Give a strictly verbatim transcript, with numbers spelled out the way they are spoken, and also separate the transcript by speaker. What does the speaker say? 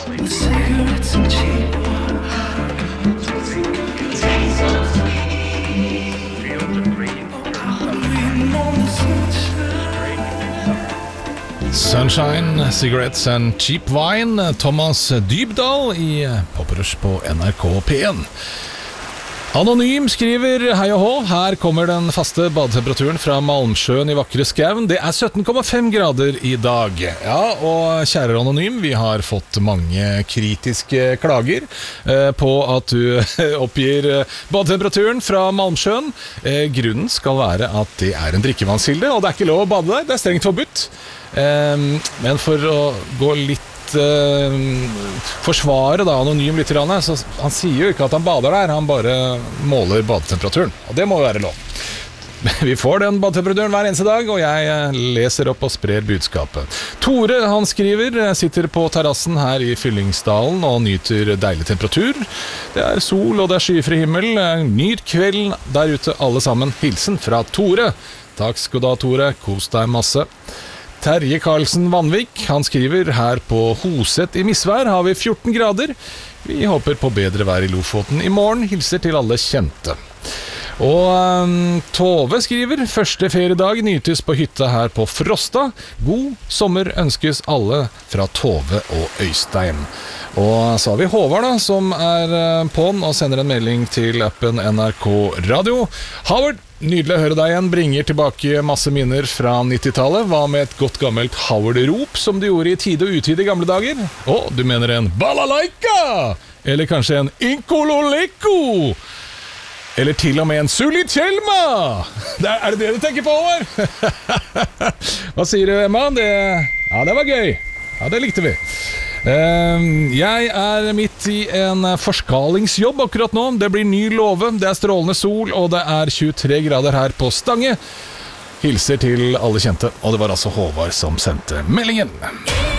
Speaker 1: Sunshine, Cigarettes and Cheap Wine. Thomas Dybdahl i Poprush på N R K P en. Anonym skriver hei og hå, her kommer den faste badetemperaturen fra Malmsjøen i vakre Skauen. Det er sytten komma fem grader i dag. Ja, og kjære Anonym, vi har fått mange kritiske klager eh, på at du oppgir badetemperaturen fra Malmsjøen. Eh, grunnen skal være at det er en drikkevannskilde, og det er ikke lov å bade der, det er strengt forbudt. Eh, men for å gå litt Uh, forsvare da Anonym litt grann, så han sier jo ikke at han bader der, han bare måler badetemperaturen, og det må jo være lov. Vi får den badetemperaturen hver eneste dag, og jeg leser opp og sprer budskapet. Tore, han skriver, sitter på terrassen her i Fyllingsdalen og nyter deilig temperatur. Det er sol og det er skyfri himmel. Nyt kvelden der ute alle sammen. Hilsen fra Tore. Takk skal du ha, Tore. Kos deg masse. Terje Karlsen Vanvik, han skriver her på Hoset i Misvær har vi fjorten grader. Vi håper på bedre vær i Lofoten i morgen. Hilser til alle kjente. Og um, Tove skriver, første feriedag nytes på hytta her på Frosta. God sommer ønskes alle fra Tove og Øystein. Og så har vi Håvard da, som er på'n og sender en melding til appen N R K Radio. Howard, nydelig å høre deg igjen, bringer tilbake masse minner fra nittitallet. Hva med et godt gammelt Howard-rop som du gjorde i tide og utide i gamle dager? Å, du mener en balalaika? Eller kanskje en inkololeko? Eller til og med en Sulitjelma? Er det det du tenker på, Håvard? Hva sier du, Emma? Det, ja, det var gøy. Ja, det likte vi. Uh, jeg er midt i en forskalingsjobb akkurat nå. Det blir ny låve, det er strålende sol, og det er tjuetre grader her på Stange. Hilser til alle kjente, og det var altså Håvard som sendte meldingen.